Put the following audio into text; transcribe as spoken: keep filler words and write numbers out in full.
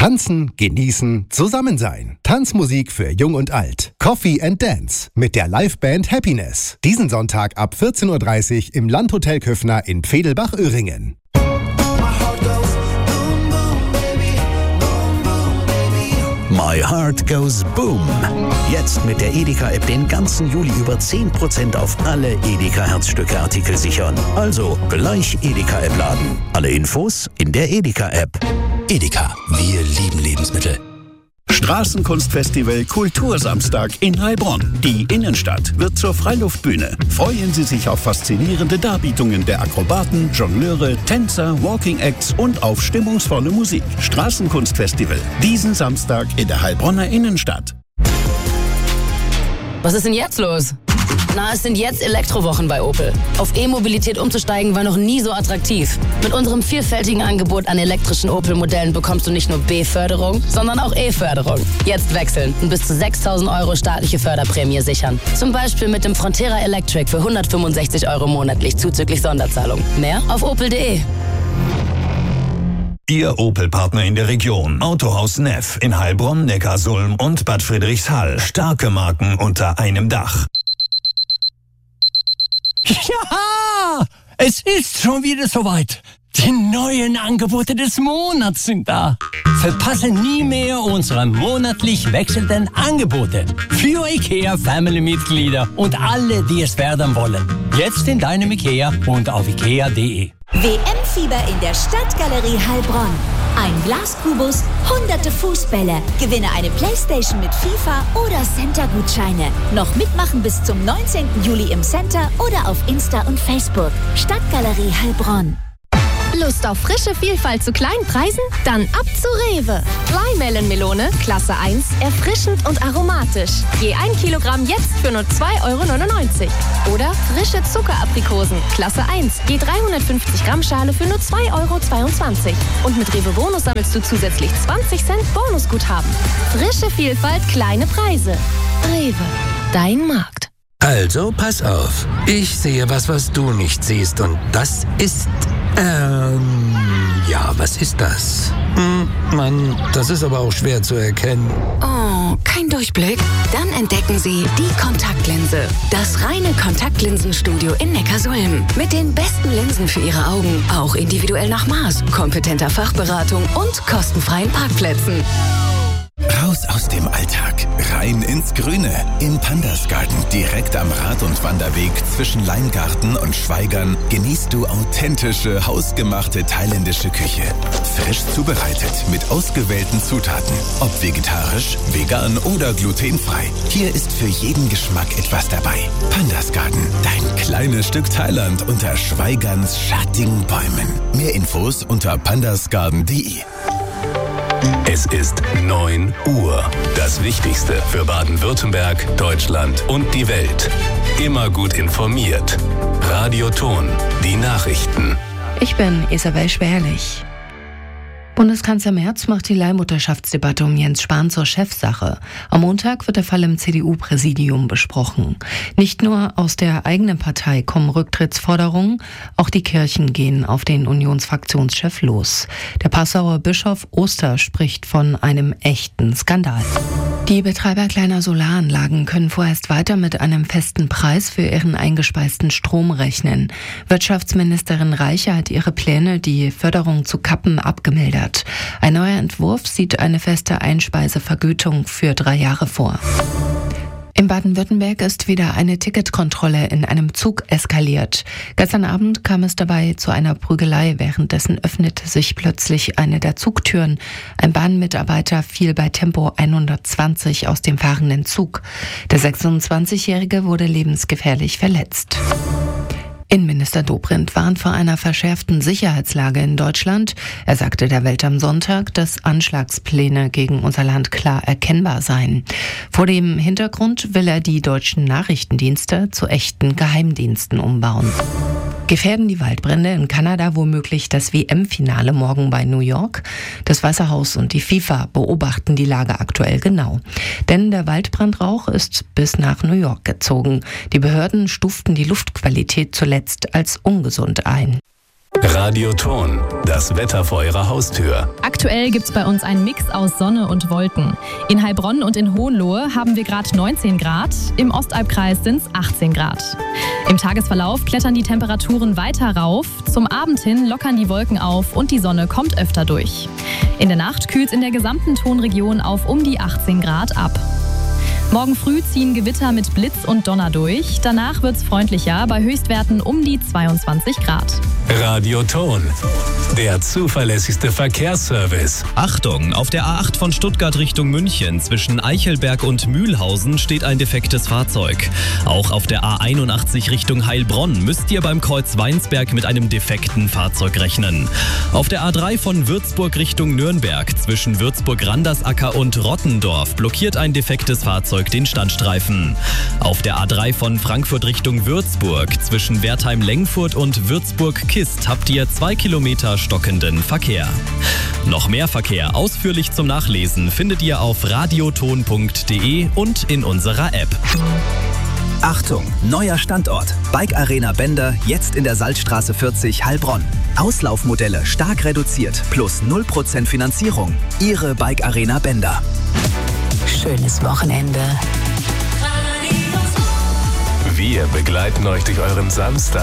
Tanzen, genießen, zusammen sein. Tanzmusik für Jung und Alt. Coffee and Dance mit der Liveband Happiness. Diesen Sonntag ab vierzehn Uhr dreißig im Landhotel Köffner in Pfedelbach-Öhringen. My Heart Goes Boom. Jetzt mit der Edeka-App den ganzen Juli über zehn Prozent auf alle Edeka-Herzstücke-Artikel sichern. Also gleich Edeka-App laden. Alle Infos in der Edeka-App. Edeka, wir lieben Lebensmittel. Straßenkunstfestival Kultursamstag in Heilbronn. Die Innenstadt wird zur Freiluftbühne. Freuen Sie sich auf faszinierende Darbietungen der Akrobaten, Jongleure, Tänzer, Walking Acts und auf stimmungsvolle Musik. Straßenkunstfestival, diesen Samstag in der Heilbronner Innenstadt. Was ist denn jetzt los? Na, es sind jetzt Elektrowochen bei Opel. Auf E-Mobilität umzusteigen war noch nie so attraktiv. Mit unserem vielfältigen Angebot an elektrischen Opel-Modellen bekommst du nicht nur B-Förderung, sondern auch E-Förderung. Jetzt wechseln und bis zu sechstausend Euro staatliche Förderprämie sichern. Zum Beispiel mit dem Frontera Electric für hundertfünfundsechzig Euro monatlich zuzüglich Sonderzahlung. Mehr auf opel punkt de. Ihr Opel-Partner in der Region. Autohaus Neff in Heilbronn, Neckarsulm und Bad Friedrichshall. Starke Marken unter einem Dach. Ja, es ist schon wieder soweit. Die neuen Angebote des Monats sind da. Verpasse nie mehr unsere monatlich wechselnden Angebote. Für IKEA Family-Mitglieder und alle, die es werden wollen. Jetzt in deinem IKEA und auf ikea punkt de. W M-Fieber in der Stadtgalerie Heilbronn. Ein Glaskubus, hunderte Fußbälle. Gewinne eine Playstation mit FIFA oder Center-Gutscheine. Noch mitmachen bis zum neunzehnten Juli im Center oder auf Insta und Facebook. Stadtgalerie Heilbronn. Lust auf frische Vielfalt zu kleinen Preisen? Dann ab zu Rewe. Dry-Melon-Melone, Klasse eins, erfrischend und aromatisch. Je ein Kilogramm jetzt für nur zwei Euro neunundneunzig. Oder frische Zuckeraprikosen, Klasse eins, je dreihundertfünfzig Gramm Schale für nur zwei Euro zweiundzwanzig. Und mit Rewe Bonus sammelst du zusätzlich zwanzig Cent Bonusguthaben. Frische Vielfalt, kleine Preise. Rewe, dein Markt. Also, pass auf. Ich sehe was, was du nicht siehst. Und das ist... Ähm... Ja, was ist das? Hm, Mann, das ist aber auch schwer zu erkennen. Oh, kein Durchblick? Dann entdecken Sie die Kontaktlinse. Das reine Kontaktlinsenstudio in Neckarsulm. Mit den besten Linsen für Ihre Augen. Auch individuell nach Maß, kompetenter Fachberatung und kostenfreien Parkplätzen. Raus aus dem Alltag, rein ins Grüne. Im Pandas Garten, direkt am Rad- und Wanderweg zwischen Leingarten und Schweigern, genießt du authentische, hausgemachte thailändische Küche. Frisch zubereitet, mit ausgewählten Zutaten. Ob vegetarisch, vegan oder glutenfrei. Hier ist für jeden Geschmack etwas dabei. Pandas Garten, dein kleines Stück Thailand unter Schweigerns schattigen Bäumen. Mehr Infos unter pandasgarden punkt de. Es ist neun Uhr. Das Wichtigste für Baden-Württemberg, Deutschland und die Welt. Immer gut informiert. Radio Ton, die Nachrichten. Ich bin Isabel Schwerlich. Bundeskanzler Merz macht die Leihmutterschaftsdebatte um Jens Spahn zur Chefsache. Am Montag wird der Fall im C D U-Präsidium besprochen. Nicht nur aus der eigenen Partei kommen Rücktrittsforderungen, auch die Kirchen gehen auf den Unionsfraktionschef los. Der Passauer Bischof Oster spricht von einem echten Skandal. Die Betreiber kleiner Solaranlagen können vorerst weiter mit einem festen Preis für ihren eingespeisten Strom rechnen. Wirtschaftsministerin Reiche hat ihre Pläne, die Förderung zu kappen, abgemildert. Ein neuer Entwurf sieht eine feste Einspeisevergütung für drei Jahre vor. In Baden-Württemberg ist wieder eine Ticketkontrolle in einem Zug eskaliert. Gestern Abend kam es dabei zu einer Prügelei. Währenddessen öffnete sich plötzlich eine der Zugtüren. Ein Bahnmitarbeiter fiel bei Tempo hundertzwanzig aus dem fahrenden Zug. Der sechsundzwanzigjährige wurde lebensgefährlich verletzt. Innenminister Dobrindt warnt vor einer verschärften Sicherheitslage in Deutschland. Er sagte der Welt am Sonntag, dass Anschlagspläne gegen unser Land klar erkennbar seien. Vor dem Hintergrund will er die deutschen Nachrichtendienste zu echten Geheimdiensten umbauen. Gefährden die Waldbrände in Kanada womöglich das W M-Finale morgen bei New York? Das Weiße Haus und die FIFA beobachten die Lage aktuell genau. Denn der Waldbrandrauch ist bis nach New York gezogen. Die Behörden stuften die Luftqualität zuletzt als ungesund ein. Radioton, das Wetter vor Ihrer Haustür. Aktuell gibt's bei uns einen Mix aus Sonne und Wolken. In Heilbronn und in Hohenlohe haben wir gerade neunzehn Grad, im Ostalbkreis sind's achtzehn Grad. Im Tagesverlauf klettern die Temperaturen weiter rauf, zum Abend hin lockern die Wolken auf und die Sonne kommt öfter durch. In der Nacht kühlt's in der gesamten Tonregion auf um die achtzehn Grad ab. Morgen früh ziehen Gewitter mit Blitz und Donner durch. Danach wird's freundlicher bei Höchstwerten um die zweiundzwanzig Grad. Radioton, der zuverlässigste Verkehrsservice. Achtung, auf der A acht von Stuttgart Richtung München zwischen Eichelberg und Mühlhausen steht ein defektes Fahrzeug. Auch auf der A einundachtzig Richtung Heilbronn müsst ihr beim Kreuz Weinsberg mit einem defekten Fahrzeug rechnen. Auf der A drei von Würzburg Richtung Nürnberg zwischen Würzburg-Randersacker und Rottendorf blockiert ein defektes Fahrzeug den Standstreifen. Auf der A drei von Frankfurt Richtung Würzburg zwischen Wertheim-Lengfurt und Würzburg-Kist habt ihr zwei Kilometer stockenden Verkehr. Noch mehr Verkehr ausführlich zum Nachlesen findet ihr auf radioton punkt de und in unserer App. Achtung, neuer Standort. Bike Arena Bender, jetzt in der Salzstraße vierzig Heilbronn. Auslaufmodelle stark reduziert, plus null Prozent Finanzierung. Ihre Bike Arena Bender. Schönes Wochenende. Wir begleiten euch durch euren Samstag.